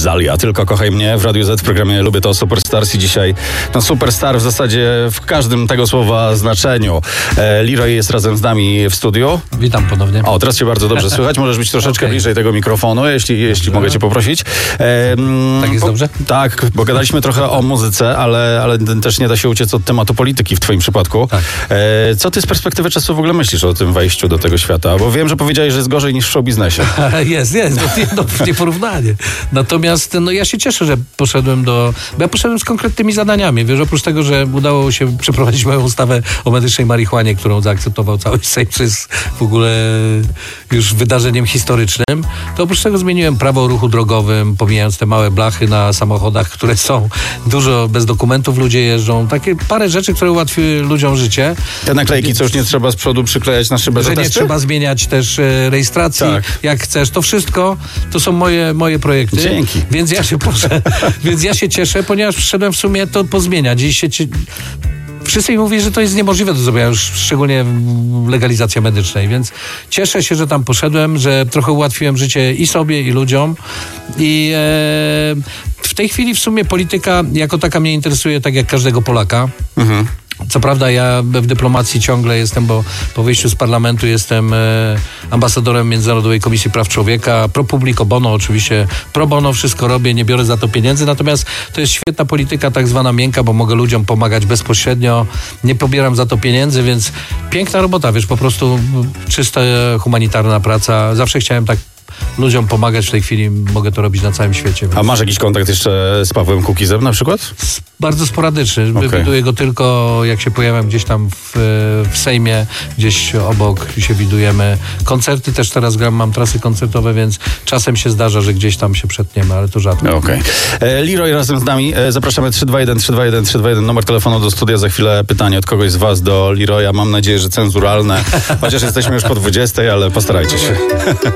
Rosalia, Tylko kochaj mnie w Radiu Z w programie Lubię to Superstars i dzisiaj superstar w zasadzie w każdym tego słowa znaczeniu. Leroy jest razem z nami w studiu. Witam ponownie. O, teraz cię bardzo dobrze słychać. Możesz być troszeczkę bliżej tego mikrofonu, jeśli mogę cię poprosić. Tak jest dobrze? Tak, bo gadaliśmy trochę o muzyce, ale też nie da się uciec od tematu polityki w twoim przypadku. Tak. Co ty z perspektywy czasu w ogóle myślisz o tym wejściu do tego świata? Bo wiem, że powiedziałeś, że jest gorzej niż w showbiznesie. Jest, nie porównanie. Natomiast ja się cieszę, że poszedłem bo ja poszedłem z konkretnymi zadaniami. Wiesz, oprócz tego, że udało się przeprowadzić moją ustawę o medycznej marihuanie, którą zaakceptował cały Sejm, przez w ogóle już wydarzeniem historycznym, to oprócz tego zmieniłem prawo o ruchu drogowym, pomijając te małe blachy na samochodach, które są dużo bez dokumentów, ludzie jeżdżą. Takie parę rzeczy, które ułatwiły ludziom życie. Te naklejki, co już nie trzeba z przodu przyklejać na szybę, że nie trzeba zmieniać też rejestracji, jak chcesz. To wszystko to są moje projekty. Dzięki. Więc ja się cieszę, ponieważ przyszedłem w sumie to pozmieniać. Wszyscy mi mówią, że to jest niemożliwe do zrobienia, już szczególnie legalizacja medycznej, więc cieszę się, że tam poszedłem, że trochę ułatwiłem życie i sobie, i ludziom. I w tej chwili w sumie polityka jako taka mnie interesuje, tak jak każdego Polaka. Mhm. Co prawda ja w dyplomacji ciągle jestem, bo po wyjściu z parlamentu jestem ambasadorem Międzynarodowej Komisji Praw Człowieka, pro publico bono oczywiście, pro bono wszystko robię, nie biorę za to pieniędzy, natomiast to jest świetna polityka tak zwana miękka, bo mogę ludziom pomagać bezpośrednio, nie pobieram za to pieniędzy, więc piękna robota, wiesz, po prostu czysta humanitarna praca, zawsze chciałem tak ludziom pomagać, w tej chwili mogę to robić na całym świecie. Więc... A masz jakiś kontakt jeszcze z Pawłem Kukizem na przykład? Bardzo sporadyczny. Widuję go tylko, jak się pojawiam gdzieś tam w Sejmie, gdzieś obok się widujemy. Koncerty też teraz gram, mam trasy koncertowe, więc czasem się zdarza, że gdzieś tam się przetniemy, ale to rzadko. Okej. Leroy razem z nami. Zapraszamy 321 numer telefonu do studia. Za chwilę pytanie od kogoś z was do Leroya. Mam nadzieję, że cenzuralne. Chociaż jesteśmy już po 20, ale postarajcie się.